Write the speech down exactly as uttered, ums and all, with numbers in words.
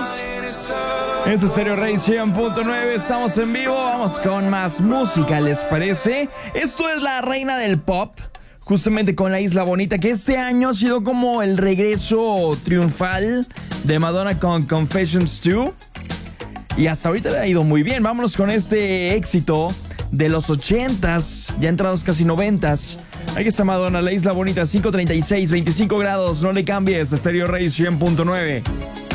días. Es Stereo Rey cien punto nueve, estamos en vivo, vamos con más música, ¿les parece? Esto es la reina del pop, justamente con La Isla Bonita, que este año ha sido como el regreso triunfal de Madonna con Confessions dos. Y hasta ahorita le ha ido muy bien. Vámonos con este éxito de los ochentas, ya entrados casi noventas. Aquí está Madonna, La Isla Bonita, cinco treinta y seis, veinticinco grados, no le cambies, Stereo Rey cien punto nueve.